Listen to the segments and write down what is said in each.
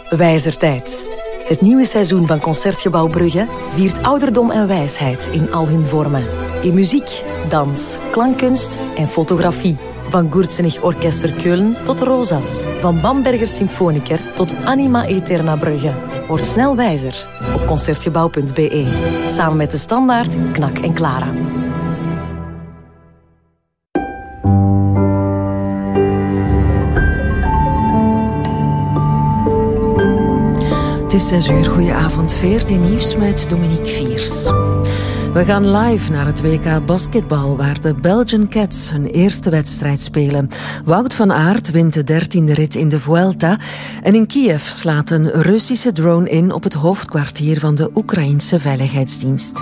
Wijzertijd. Het nieuwe seizoen van Concertgebouw Brugge viert ouderdom en wijsheid in al hun vormen. In muziek, dans, klankkunst en fotografie. Van Gurtsenich Orkester Keulen tot Rosas. Van Bamberger Symfoniker tot Anima Eterna Brugge. Word snel wijzer op concertgebouw.be. Samen met De Standaard, Knak en Clara. Het is 6 uur, goedenavond, VRT Nieuws met Dominique Viers. We gaan live naar het WK basketbal, waar de Belgian Cats hun eerste wedstrijd spelen. Wout van Aert wint de 13e rit in de Vuelta. En in Kiev slaat een Russische drone in op het hoofdkwartier van de Oekraïense Veiligheidsdienst.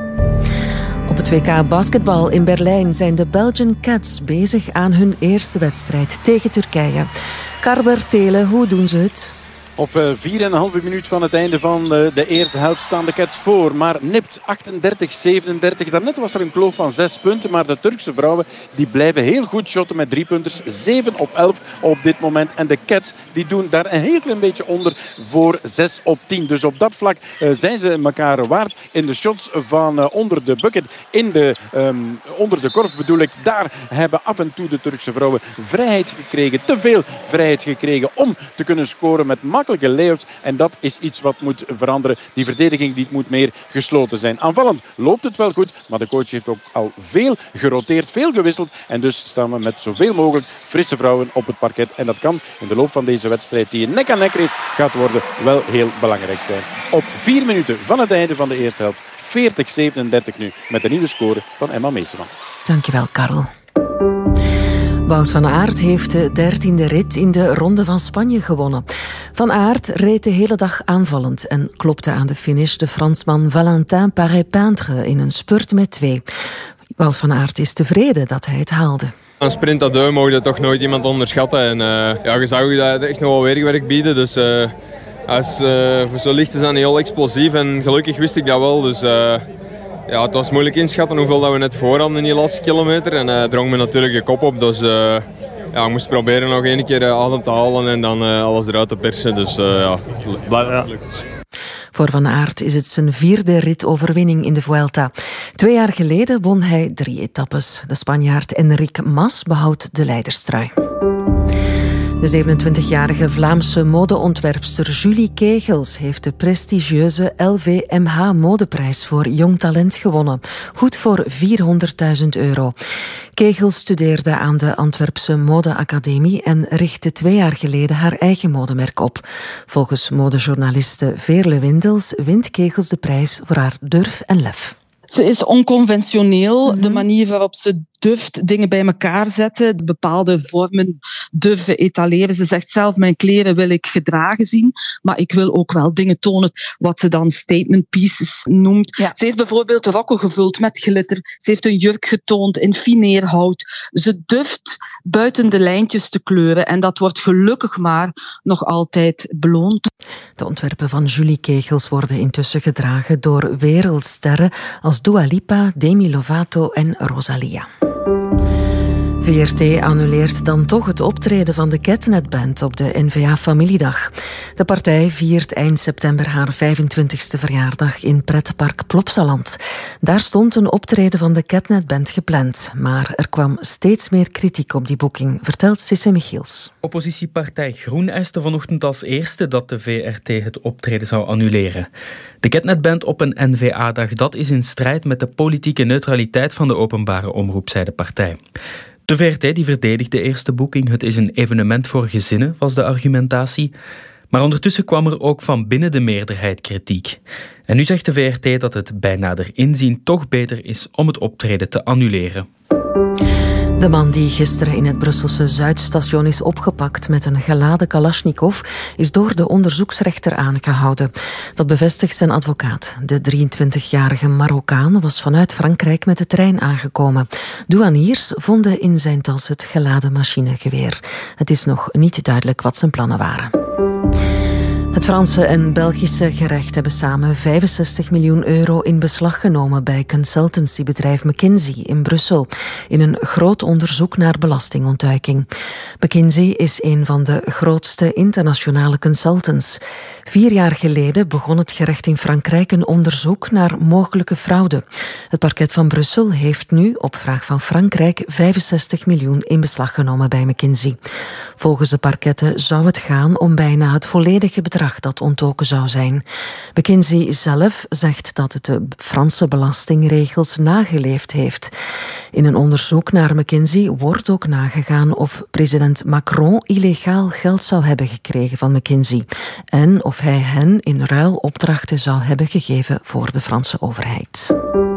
Op het WK basketbal in Berlijn zijn de Belgian Cats bezig aan hun eerste wedstrijd tegen Turkije. Karber, Tele, hoe doen ze het? Op 4,5 minuut van het einde van de eerste helft staan de Cats voor. Maar nipt 38-37. Daarnet was er een kloof van 6 punten. Maar de Turkse vrouwen die blijven heel goed shotten met 3-punters. 7 op 11 op dit moment. En de Cats die doen daar een heel klein beetje onder voor 6 op 10. Dus op dat vlak zijn ze elkaar waard. In de shots van onder de bucket, onder de korf bedoel ik. Daar hebben af en toe de Turkse vrouwen vrijheid gekregen. Te veel vrijheid gekregen om te kunnen scoren met makkelijke layouts. En dat is iets wat moet veranderen. Die verdediging die moet meer gesloten zijn. Aanvallend loopt het wel goed, maar de coach heeft ook al veel geroteerd, veel gewisseld. En dus staan we met zoveel mogelijk frisse vrouwen op het parket. En dat kan in de loop van deze wedstrijd, die een nek-aan-nek race gaat worden, wel heel belangrijk zijn. Op 4 minuten van het einde van de eerste helft. 40-37 nu, met de nieuwe score van Emma Meeseman. Dankjewel, Karel. Wout van Aert heeft de 13e rit in de Ronde van Spanje gewonnen. Van Aert reed de hele dag aanvallend en klopte aan de finish de Fransman Valentin Paré-Peintre in een spurt met 2. Wout van Aert is tevreden dat hij het haalde. Een sprint à deux mogen je toch nooit iemand onderschatten. En je zag dat het echt nog wel weerwerk bieden. Dus voor zo licht is dat niet heel explosief. En gelukkig wist ik dat wel. Dus ja, het was moeilijk inschatten hoeveel dat we net voor hadden in die laatste kilometer. En drong me natuurlijk de kop op. Dus ja, ik moest proberen nog 1 keer adem te halen en dan alles eruit te persen. Dus ja, blijft gelukt. Voor Van Aert is het zijn 4e ritoverwinning in de Vuelta. 2 jaar geleden won hij 3 etappes. De Spanjaard Enric Mas behoudt de leiderstrui. De 27-jarige Vlaamse modeontwerpster Julie Kegels heeft de prestigieuze LVMH modeprijs voor jong talent gewonnen. Goed voor €400.000. Kegels studeerde aan de Antwerpse Modeacademie en richtte 2 jaar geleden haar eigen modemerk op. Volgens modejournaliste Veerle Windels wint Kegels de prijs voor haar durf en lef. Ze is onconventioneel, de manier waarop ze durft dingen bij elkaar zetten, bepaalde vormen durven etaleren. Ze zegt zelf, mijn kleren wil ik gedragen zien, maar ik wil ook wel dingen tonen wat ze dan statement pieces noemt. Ja. Ze heeft bijvoorbeeld rokken gevuld met glitter. Ze heeft een jurk getoond in fineerhout. Ze durft buiten de lijntjes te kleuren en dat wordt gelukkig maar nog altijd beloond. De ontwerpen van Julie Kegels worden intussen gedragen door wereldsterren als Dua Lipa, Demi Lovato en Rosalia. VRT annuleert dan toch het optreden van de Catnet Band op de N-VA Familiedag. De partij viert eind september haar 25e verjaardag in pretpark Plopsaland. Daar stond een optreden van de Catnet Band gepland, maar er kwam steeds meer kritiek op die boeking, vertelt Sisse Michiels. Oppositiepartij Groen eiste vanochtend als eerste dat de VRT het optreden zou annuleren. De Catnet Band op een N-VA-dag, dat is in strijd met de politieke neutraliteit van de openbare omroep, zei de partij. De VRT die verdedigt de eerste boeking. Het is een evenement voor gezinnen, was de argumentatie. Maar ondertussen kwam er ook van binnen de meerderheid kritiek. En nu zegt de VRT dat het bij nader inzien toch beter is om het optreden te annuleren. De man die gisteren in het Brusselse Zuidstation is opgepakt met een geladen Kalashnikov is door de onderzoeksrechter aangehouden. Dat bevestigt zijn advocaat. De 23-jarige Marokkaan was vanuit Frankrijk met de trein aangekomen. Douaniers vonden in zijn tas het geladen machinegeweer. Het is nog niet duidelijk wat zijn plannen waren. Het Franse en Belgische gerecht hebben samen 65 miljoen euro in beslag genomen bij consultancybedrijf McKinsey in Brussel in een groot onderzoek naar belastingontduiking. McKinsey is een van de grootste internationale consultants. 4 jaar geleden begon het gerecht in Frankrijk een onderzoek naar mogelijke fraude. Het parket van Brussel heeft nu op vraag van Frankrijk 65 miljoen in beslag genomen bij McKinsey. Volgens de parketten zou het gaan om bijna het volledige bedrag dat ontdoken zou zijn. McKinsey zelf zegt dat het de Franse belastingregels nageleefd heeft. In een onderzoek naar McKinsey wordt ook nagegaan of president Macron illegaal geld zou hebben gekregen van McKinsey en of hij hen in ruil opdrachten zou hebben gegeven voor de Franse overheid.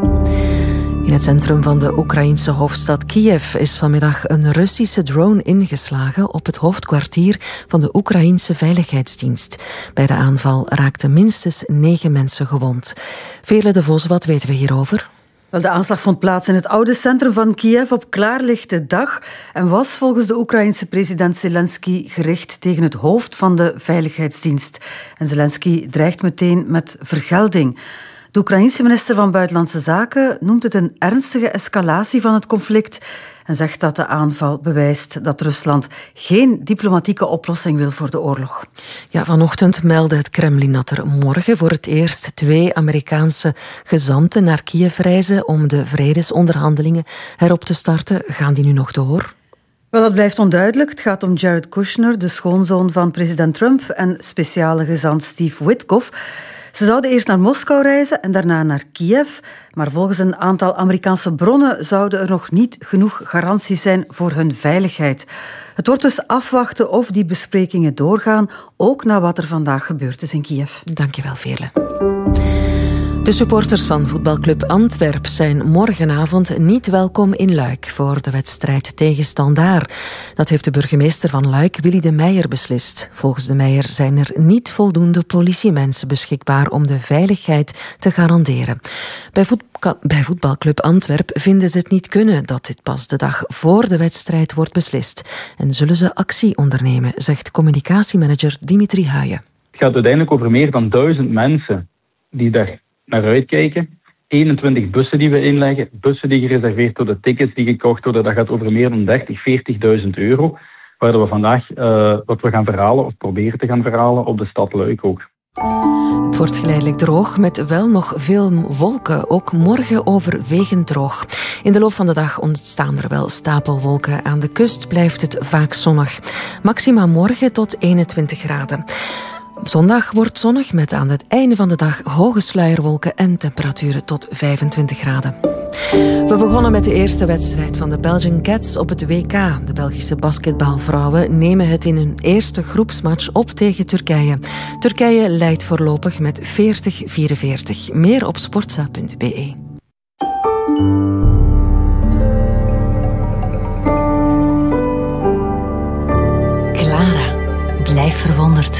In het centrum van de Oekraïense hoofdstad Kiev is vanmiddag een Russische drone ingeslagen op het hoofdkwartier van de Oekraïense Veiligheidsdienst. Bij de aanval raakten minstens 9 mensen gewond. Veerle de Vos, wat weten we hierover? Wel, de aanslag vond plaats in het oude centrum van Kiev op klaarlichte dag en was volgens de Oekraïense president Zelensky gericht tegen het hoofd van de Veiligheidsdienst. En Zelensky dreigt meteen met vergelding. De Oekraïense minister van Buitenlandse Zaken noemt het een ernstige escalatie van het conflict en zegt dat de aanval bewijst dat Rusland geen diplomatieke oplossing wil voor de oorlog. Ja, vanochtend meldde het Kremlin dat er morgen voor het eerst 2 Amerikaanse gezanten naar Kiev reizen om de vredesonderhandelingen erop te starten. Gaan die nu nog door? Wel, dat blijft onduidelijk. Het gaat om Jared Kushner, de schoonzoon van president Trump, en speciale gezant Steve Witkoff. Ze zouden eerst naar Moskou reizen en daarna naar Kiev. Maar volgens een aantal Amerikaanse bronnen zouden er nog niet genoeg garanties zijn voor hun veiligheid. Het wordt dus afwachten of die besprekingen doorgaan, ook na wat er vandaag gebeurd is in Kiev. Dankjewel, Veerle. De supporters van voetbalclub Antwerp zijn morgenavond niet welkom in Luik voor de wedstrijd tegen Standaard. Dat heeft de burgemeester van Luik, Willy de Meijer, beslist. Volgens de Meijer zijn er niet voldoende politiemensen beschikbaar om de veiligheid te garanderen. Bij voetbalclub Antwerp vinden ze het niet kunnen dat dit pas de dag voor de wedstrijd wordt beslist. En zullen ze actie ondernemen, zegt communicatiemanager Dimitri Huijen. Het gaat uiteindelijk over meer dan 1000 mensen die daar naar uitkijken. 21 bussen die we inleggen, bussen die gereserveerd worden, tickets die gekocht worden. Dat gaat over meer dan 40.000 euro, waar we vandaag wat we gaan verhalen of proberen te gaan verhalen op de stad Luik ook. Het wordt geleidelijk droog met wel nog veel wolken. Ook morgen overwegend droog. In de loop van de dag ontstaan er wel stapelwolken. Aan de kust blijft het vaak zonnig. Maxima morgen tot 21 graden. Zondag wordt zonnig met aan het einde van de dag hoge sluierwolken en temperaturen tot 25 graden. We begonnen met de eerste wedstrijd van de Belgian Cats op het WK. De Belgische basketbalvrouwen nemen het in hun eerste groepsmatch op tegen Turkije. Turkije leidt voorlopig met 40-44. Meer op sportza.be. Clara, blijf verwonderd.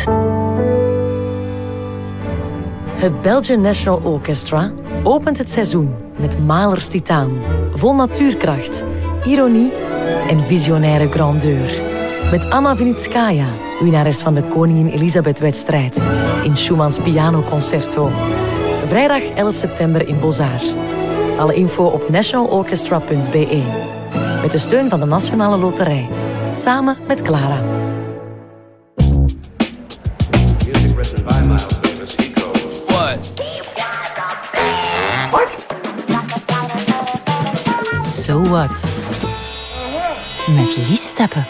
Het Belgian National Orchestra opent het seizoen met Mahlers Titaan. Vol natuurkracht, ironie en visionaire grandeur. Met Anna Vinitskaya, winnares van de Koningin Elisabeth-wedstrijd, in Schumann's pianoconcerto. Vrijdag 11 september in Beaux-Arts. Alle info op nationalorchestra.be. Met de steun van de Nationale Loterij. Samen met Clara. So what? Met Lies Steppen.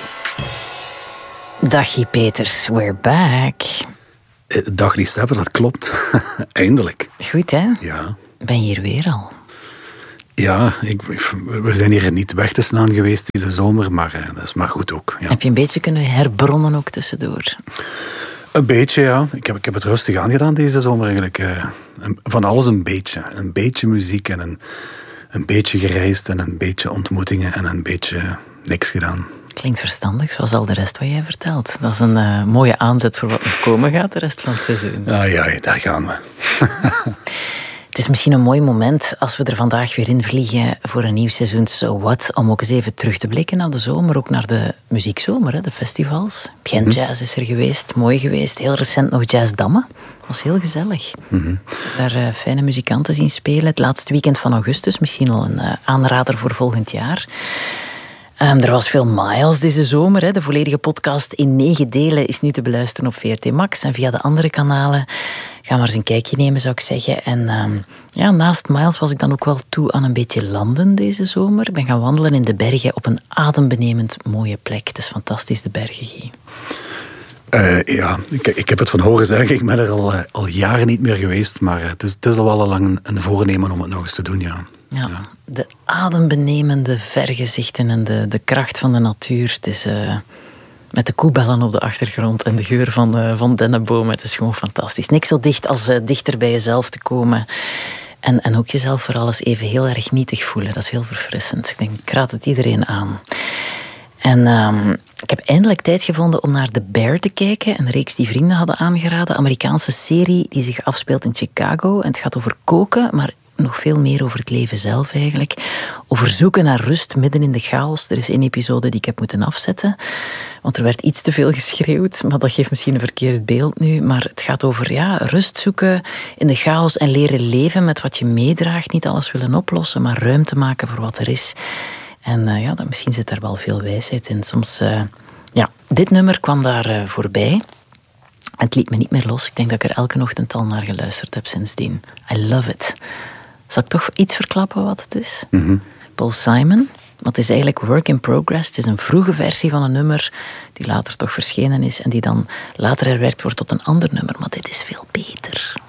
Dagje Peters, we're back. Dag Lies Steppen, dat klopt. Eindelijk. Goed, hè? Ja. Ben je hier weer al? Ja, we zijn hier niet weg te staan geweest deze zomer, maar dat is maar goed ook. Ja. Heb je een beetje kunnen herbronnen ook tussendoor? Een beetje, ja. Ik heb het rustig aangedaan deze zomer eigenlijk. Van alles een beetje. Een beetje muziek en een beetje gereisd en een beetje ontmoetingen en een beetje niks gedaan. Klinkt verstandig, zoals al de rest wat jij vertelt. Dat is een mooie aanzet voor wat nog komen gaat de rest van het seizoen. Ja, daar gaan we. Het is misschien een mooi moment als we er vandaag weer in vliegen voor een nieuw seizoen So What, om ook eens even terug te blikken naar de zomer, ook naar de muziekzomer, hè, de festivals. Gent Jazz is er geweest, mooi geweest. Heel recent nog Jazz Damme. Dat was heel gezellig. Daar fijne muzikanten zien spelen. Het laatste weekend van augustus, misschien al een aanrader voor volgend jaar. Er was veel Miles deze zomer. Hè. De volledige podcast in 9 delen is nu te beluisteren op VRT Max. En via de andere kanalen. Ga maar eens een kijkje nemen, zou ik zeggen. En naast Miles was ik dan ook wel toe aan een beetje landen deze zomer. Ik ben gaan wandelen in de bergen op een adembenemend mooie plek. Het is fantastisch, de bergen, Guy. Ik heb het van horen zeggen. Ik ben er al jaren niet meer geweest. Maar het is al wel lang een voornemen om het nog eens te doen, ja. Ja, de adembenemende vergezichten en de kracht van de natuur. Het is met de koebellen op de achtergrond en de geur van dennenbomen. Het is gewoon fantastisch. Niks zo dicht als dichter bij jezelf te komen. En ook jezelf vooral eens even heel erg nietig voelen. Dat is heel verfrissend. Ik raad het iedereen aan. En ik heb eindelijk tijd gevonden om naar The Bear te kijken. Een reeks die vrienden hadden aangeraden. Een Amerikaanse serie die zich afspeelt in Chicago. En het gaat over koken, maar nog veel meer over het leven zelf eigenlijk. Over zoeken naar rust midden in de chaos. Er is 1 episode die ik heb moeten afzetten. Want er werd iets te veel geschreeuwd. Maar dat geeft misschien een verkeerd beeld nu. Maar het gaat over rust zoeken in de chaos. En leren leven met wat je meedraagt. Niet alles willen oplossen, maar ruimte maken voor wat er is. En misschien zit daar wel veel wijsheid in. Soms, dit nummer kwam daar voorbij. En het liet me niet meer los. Ik denk dat ik er elke ochtend al naar geluisterd heb sindsdien. I love it. Zal ik toch iets verklappen wat het is? Paul Simon. Want het is eigenlijk work in progress. Het is een vroege versie van een nummer die later toch verschenen is en die dan later herwerkt wordt tot een ander nummer. Maar dit is veel beter.